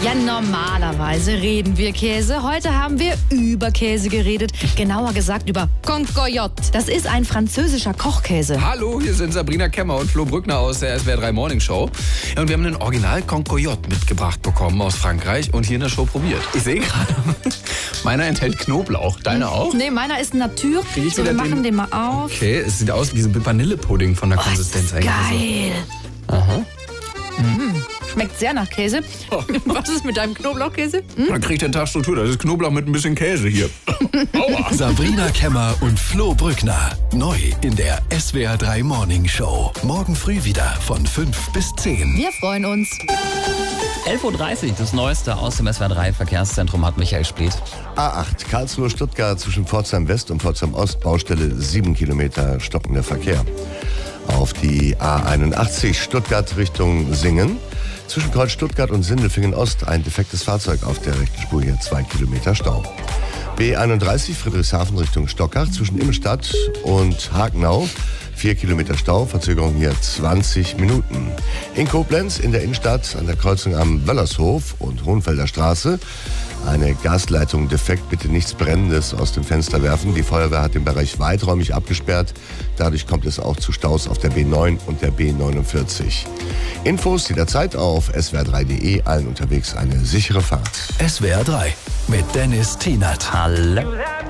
Ja, normalerweise reden wir Käse. Heute haben wir über Käse geredet. Genauer gesagt über Concoyote. Das ist ein französischer Kochkäse. Hallo, hier sind Sabrina Kemmer und Flo Brückner aus der SWR 3 Morning Show. Ja, und wir haben einen Original Concoyote mitgebracht bekommen aus Frankreich und hier in der Show probiert. Ich sehe gerade, meiner enthält Knoblauch. Deiner auch? Nee, meiner ist Natur. Krieg ich So, wir wieder machen den mal auf. Okay, es sieht aus wie so ein Vanillepudding von der Konsistenz eigentlich. Geil. Aha. Schmeckt sehr nach Käse. Was ist mit deinem Knoblauchkäse? Dann kriegt der Tag Struktur. Das ist Knoblauch mit ein bisschen Käse hier. Aua. Sabrina Kemmer und Flo Brückner. Neu in der SWR 3 Morning Show. Morgen früh wieder von 5 bis 10. Wir freuen uns. 11.30 Uhr, das Neueste aus dem SWR 3 Verkehrszentrum hat Michael Spliet. A8, Karlsruhe-Stuttgart zwischen Pforzheim West und Pforzheim Ost, Baustelle 7 Kilometer stockender Verkehr. Auf die A81 Stuttgart Richtung Singen. Zwischen Kreuz Stuttgart und Sindelfingen Ost ein defektes Fahrzeug auf der rechten Spur, hier 2 Kilometer Stau. B31 Friedrichshafen Richtung Stockach zwischen Immenstadt und Hagenau. 4 Kilometer Stau, Verzögerung hier 20 Minuten. In Koblenz in der Innenstadt an der Kreuzung am Wöllershof und Hohenfelder Straße. Eine Gasleitung defekt, bitte nichts Brennendes aus dem Fenster werfen. Die Feuerwehr hat den Bereich weiträumig abgesperrt. Dadurch kommt es auch zu Staus auf der B9 und der B49. Infos jederzeit auf swr3.de. Allen unterwegs eine sichere Fahrt. SWR 3 mit Dennis Tienert. Hallo.